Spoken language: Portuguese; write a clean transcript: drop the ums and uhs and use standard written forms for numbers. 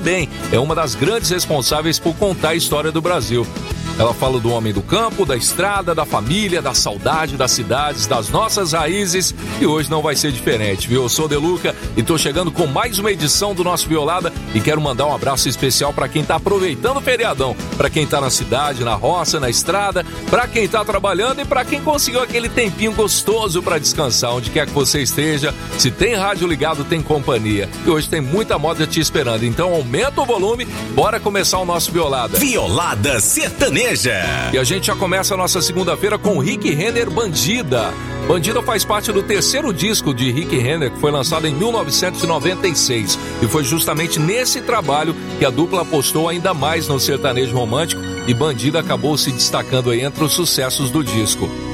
também é uma das grandes responsáveis por contar a história do Brasil. Ela fala do homem do campo, da estrada, da família, da saudade, das cidades, das nossas raízes, e hoje não vai ser diferente, viu? Eu sou o Deluca e tô chegando com mais uma edição do nosso Violada e quero mandar um abraço especial para quem tá aproveitando o feriadão, para quem tá na cidade, na roça, na estrada, para quem tá trabalhando e para quem conseguiu aquele tempinho gostoso para descansar, onde quer que você esteja. Se tem rádio ligado, tem companhia. E hoje tem muita moda te esperando, então aumenta o volume, bora começar o nosso Violada. Violada Sertaneja. E a gente já começa a nossa segunda-feira com Rick Renner, Bandida. Bandida faz parte do terceiro disco de Rick Renner, que foi lançado em 1996. E foi justamente nesse trabalho que a dupla apostou ainda mais no sertanejo romântico e Bandida acabou se destacando aí entre os sucessos do disco.